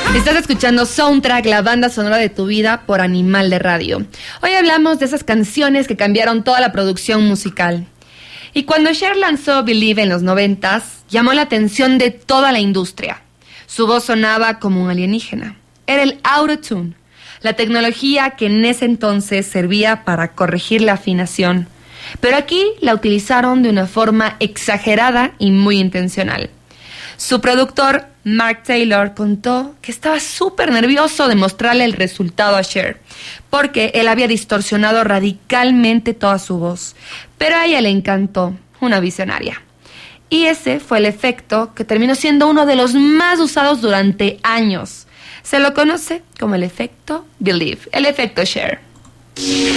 Estás escuchando Soundtrack, la banda sonora de tu vida por Animal de Radio. Hoy hablamos de esas canciones que cambiaron toda la producción musical. Y cuando Cher lanzó Believe en los 90s, llamó la atención de toda la industria. Su voz sonaba como un alienígena. Era el Auto-Tune, la tecnología que en ese entonces servía para corregir la afinación. Pero aquí la utilizaron de una forma exagerada y muy intencional. Su productor, Mark Taylor, contó que estaba súper nervioso de mostrarle el resultado a Cher, porque él había distorsionado radicalmente toda su voz. Pero a ella le encantó, una visionaria. Y ese fue el efecto que terminó siendo uno de los más usados durante años. Se lo conoce como el efecto Believe, el efecto Cher.